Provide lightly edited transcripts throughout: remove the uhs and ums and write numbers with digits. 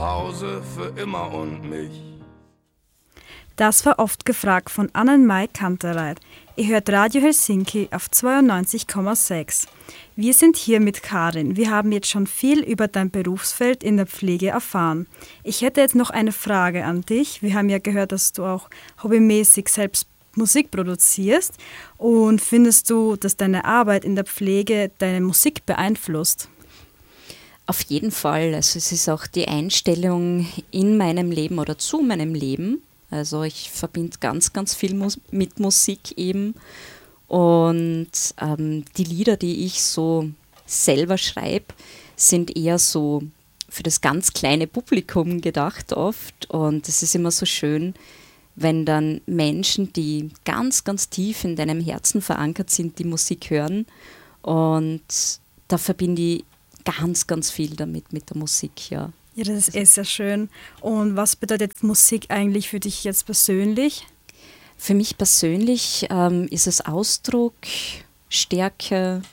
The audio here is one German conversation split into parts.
Hause für immer und mich. Das war oft gefragt von Annenmai Kantereit. Ihr hört Radio Helsinki auf 92,6. Wir sind hier mit Karin. Wir haben jetzt schon viel über dein Berufsfeld in der Pflege erfahren. Ich hätte jetzt noch eine Frage an dich. Wir haben ja gehört, dass du auch hobbymäßig selbst Musik produzierst. Und findest du, dass deine Arbeit in der Pflege deine Musik beeinflusst? Auf jeden Fall. Also es ist auch die Einstellung in meinem Leben oder zu meinem Leben. Also ich verbinde ganz, ganz viel mit Musik eben. Und die Lieder, die ich so selber schreibe, sind eher so für das ganz kleine Publikum gedacht oft. Und es ist immer so schön, wenn dann Menschen, die ganz, ganz tief in deinem Herzen verankert sind, die Musik hören. Und da verbinde ich ganz, ganz viel damit, mit der Musik, ja. Ja, das ist sehr schön. Und was bedeutet Musik eigentlich für dich jetzt persönlich? Für mich persönlich ist es Ausdruck, Stärke,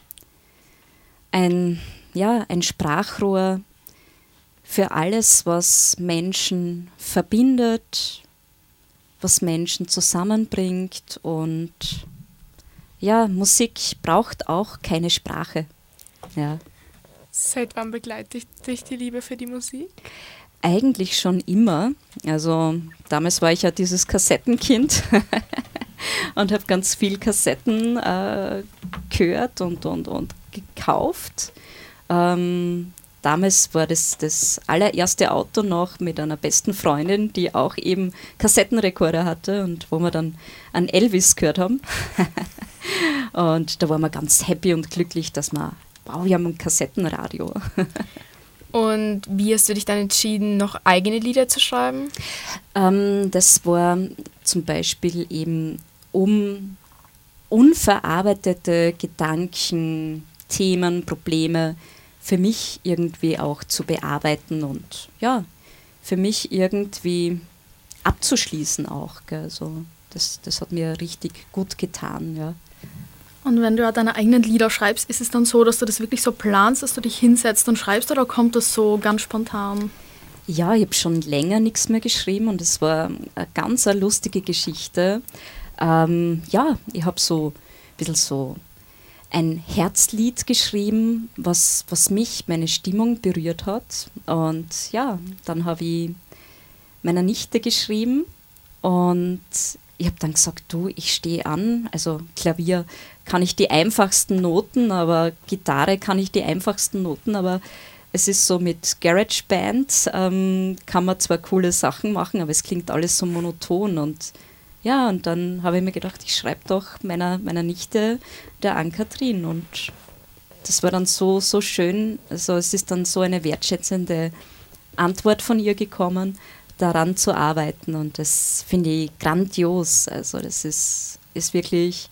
ein Sprachrohr für alles, was Menschen verbindet, was Menschen zusammenbringt. Und ja, Musik braucht auch keine Sprache. Ja. Seit wann begleitet dich die Liebe für die Musik? Eigentlich schon immer. Also damals war ich ja dieses Kassettenkind und habe ganz viel Kassetten gehört und gekauft. Damals war das allererste Auto noch mit einer besten Freundin, die auch eben Kassettenrekorder hatte und wo wir dann an Elvis gehört haben. Und da waren wir ganz happy und glücklich, dass wir haben ein Kassettenradio. Und wie hast du dich dann entschieden, noch eigene Lieder zu schreiben? Das war zum Beispiel eben, um unverarbeitete Gedanken, Themen, Probleme für mich irgendwie auch zu bearbeiten und ja, für mich irgendwie abzuschließen auch. Gell? Also das hat mir richtig gut getan, ja. Und wenn du ja deine eigenen Lieder schreibst, ist es dann so, dass du das wirklich so planst, dass du dich hinsetzt und schreibst, oder kommt das so ganz spontan? Ja, ich habe schon länger nichts mehr geschrieben und es war eine ganz lustige Geschichte. Ich habe so ein bisschen so ein Herzlied geschrieben, was mich, meine Stimmung berührt hat. Und ja, dann habe ich meiner Nichte geschrieben und ich habe dann gesagt, du, ich stehe an, also Klavier kann ich die einfachsten Noten, aber Gitarre kann ich die einfachsten Noten, aber es ist so mit GarageBand kann man zwar coole Sachen machen, aber es klingt alles so monoton und ja, und dann habe ich mir gedacht, ich schreibe doch meiner Nichte, der Ann-Kathrin, und das war dann so schön, also es ist dann so eine wertschätzende Antwort von ihr gekommen, daran zu arbeiten, und das finde ich grandios. Also das ist wirklich,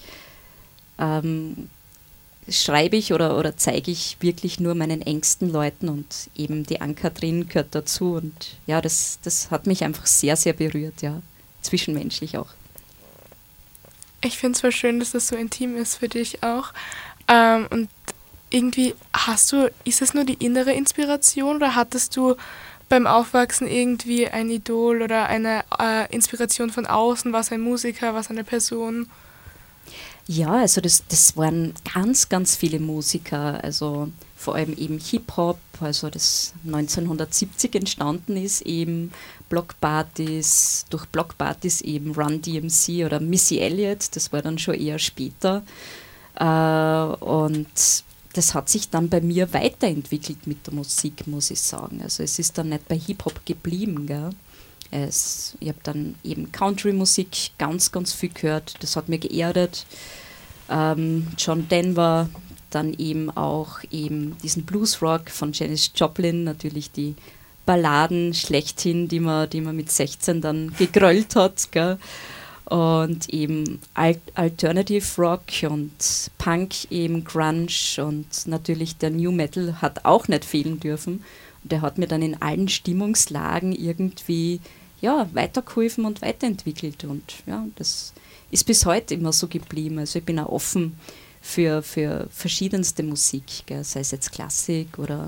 schreibe ich oder zeige ich wirklich nur meinen engsten Leuten, und eben die Ann-Kathrin gehört dazu, und ja, das hat mich einfach sehr, sehr berührt, ja, zwischenmenschlich auch. Ich finde es voll schön, dass das so intim ist für dich auch. Und irgendwie ist es nur die innere Inspiration, oder hattest du beim Aufwachsen irgendwie ein Idol oder eine Inspiration von außen, was ein Musiker, was eine Person? Ja, also das waren ganz, ganz viele Musiker, also vor allem eben Hip-Hop, also das 1970 entstanden ist, eben durch Blockpartys eben Run DMC oder Missy Elliott, das war dann schon eher später. Und das hat sich dann bei mir weiterentwickelt mit der Musik, muss ich sagen. Also es ist dann nicht bei Hip-Hop geblieben, gell? Ich habe dann eben Country-Musik ganz, ganz viel gehört, das hat mir geerdet. John Denver, dann eben auch eben diesen Bluesrock von Janis Joplin, natürlich die Balladen schlechthin, die man mit 16 dann gegrölt hat, gell? Und eben Alternative Rock und Punk, eben Grunge, und natürlich der New Metal hat auch nicht fehlen dürfen. Und der hat mir dann in allen Stimmungslagen irgendwie weitergeholfen und weiterentwickelt. Und ja, das ist bis heute immer so geblieben. Also ich bin auch offen für verschiedenste Musik, gell? Sei es jetzt Klassik oder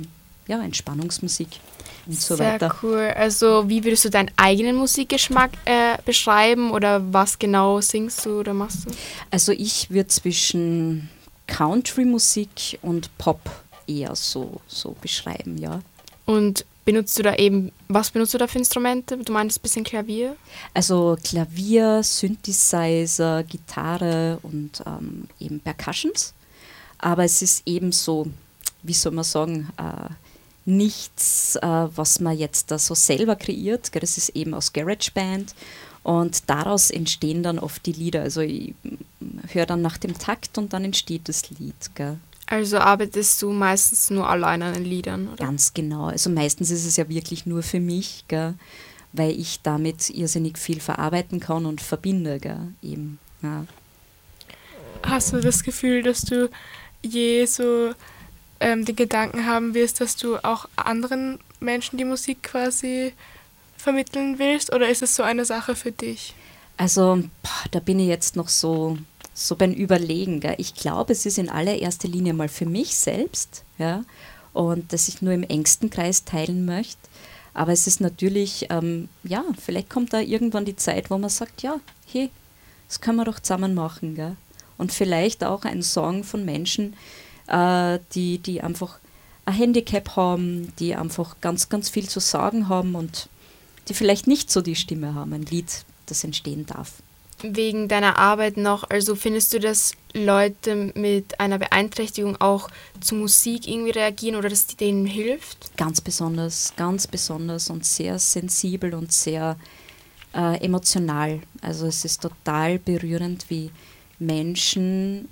Entspannungsmusik und so Sehr weiter. cool. Also wie würdest du deinen eigenen Musikgeschmack beschreiben oder was genau singst du oder machst du? Also ich würde zwischen Country-Musik und Pop eher so beschreiben, ja. Und was benutzt du da für Instrumente? Du meinst ein bisschen Klavier? Also Klavier, Synthesizer, Gitarre und eben Percussions. Aber es ist eben so, wie soll man sagen, nichts, was man jetzt da so selber kreiert. Gell? Das ist eben aus GarageBand und daraus entstehen dann oft die Lieder. Also ich höre dann nach dem Takt und dann entsteht das Lied. Gell? Also arbeitest du meistens nur allein an den Liedern, oder? Ganz genau. Also meistens ist es ja wirklich nur für mich, gell? Weil ich damit irrsinnig viel verarbeiten kann und verbinde. Gell? Eben, ja. Hast du das Gefühl, dass du je so den Gedanken haben wirst, dass du auch anderen Menschen die Musik quasi vermitteln willst? Oder ist es so eine Sache für dich? Also da bin ich jetzt noch so beim Überlegen. Gell? Ich glaube, es ist in allererster Linie mal für mich selbst, ja, und dass ich nur im engsten Kreis teilen möchte. Aber es ist natürlich, vielleicht kommt da irgendwann die Zeit, wo man sagt, ja, hey, das können wir doch zusammen machen. Gell? Und vielleicht auch ein Song von Menschen, die einfach ein Handicap haben, die einfach ganz, ganz viel zu sagen haben und die vielleicht nicht so die Stimme haben, ein Lied, das entstehen darf. Wegen deiner Arbeit noch, also findest du, dass Leute mit einer Beeinträchtigung auch zu Musik irgendwie reagieren oder dass die denen hilft? Ganz besonders und sehr sensibel und sehr emotional. Also es ist total berührend, wie Menschen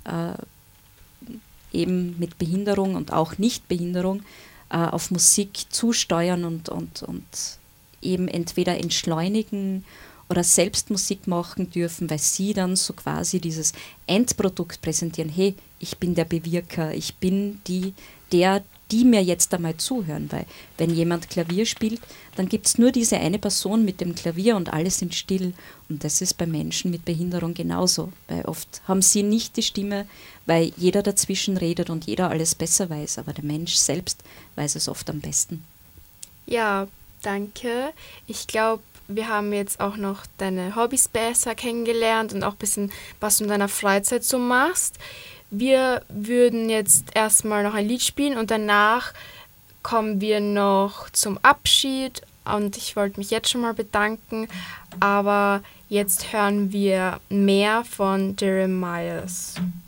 eben mit Behinderung und auch Nichtbehinderung auf Musik zusteuern und eben entweder entschleunigen oder selbst Musik machen dürfen, weil sie dann so quasi dieses Endprodukt präsentieren. Hey, ich bin der Bewirker, ich bin die mir jetzt einmal zuhören, weil wenn jemand Klavier spielt, dann gibt es nur diese eine Person mit dem Klavier und alle sind still. Und das ist bei Menschen mit Behinderung genauso, weil oft haben sie nicht die Stimme, weil jeder dazwischen redet und jeder alles besser weiß, aber der Mensch selbst weiß es oft am besten. Ja, danke. Ich glaube, wir haben jetzt auch noch deine Hobbys besser kennengelernt und auch ein bisschen, was du in deiner Freizeit so machst. Wir würden jetzt erstmal noch ein Lied spielen und danach kommen wir noch zum Abschied und ich wollte mich jetzt schon mal bedanken, aber jetzt hören wir mehr von Jeremias.